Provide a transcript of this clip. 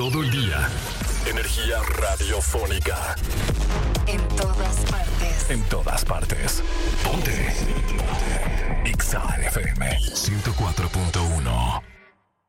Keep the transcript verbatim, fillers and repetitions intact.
todo el día. Energía radiofónica. En todas partes. En todas partes. Ponte. Ponte. Exa F M ciento cuatro punto